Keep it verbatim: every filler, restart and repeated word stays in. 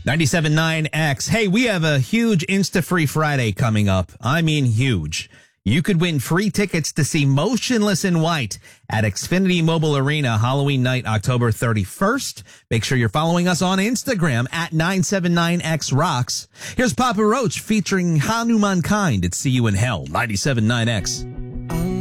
ninety-seven point nine X. Hey, we have a huge Insta-Free Friday coming up. I mean huge. You could win free tickets to see Motionless in White at Xfinity Mobile Arena Halloween night, October thirty-first. Make sure you're following us on Instagram at nine seven nine X Rocks. Here's Papa Roach featuring Hanuman Kind at See You in Hell, ninety-seven point nine X.